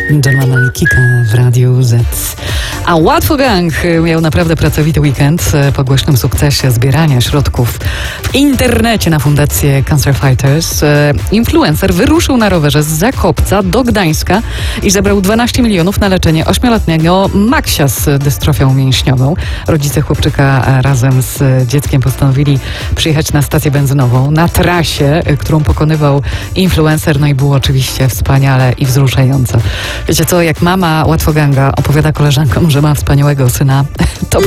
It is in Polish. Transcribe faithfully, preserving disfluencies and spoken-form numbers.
Germana i Kika w Radiu Z. A Łatwo Gang miał naprawdę pracowity weekend po głośnym sukcesie zbierania środków w internecie na fundację Cancer Fighters. Influencer wyruszył na rowerze z Zakopca do Gdańska i zebrał dwanaście milionów na leczenie ośmioletniego Maksia z dystrofią mięśniową. Rodzice chłopczyka razem z dzieckiem postanowili przyjechać na stację benzynową na trasie, którą pokonywał influencer. No i było oczywiście wspaniale i wzruszająco. Wiecie co, jak mama Łatwoganga opowiada koleżankom, że ma wspaniałego syna, to